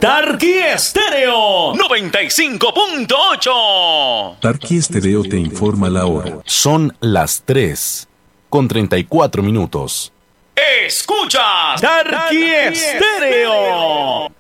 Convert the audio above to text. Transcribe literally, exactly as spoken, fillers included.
Tarqui Estéreo noventa y cinco punto ocho. Tarqui Estéreo te informa la hora. Son las tres con treinta y cuatro minutos. Escuchas Tarqui Estéreo.